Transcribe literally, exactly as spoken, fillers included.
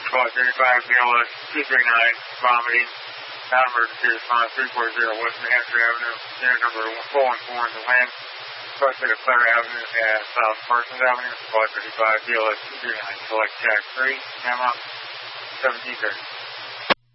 Squad thirty-five, B L S two three nine, vomiting. Non-emergency response three four zero West New Hampshire Avenue, unit number four one four in the land. Crossing of Clare Avenue and South Parsons Avenue. Squad thirty-five, B L S two three nine, select Jack three, Gamma seventeen thirty.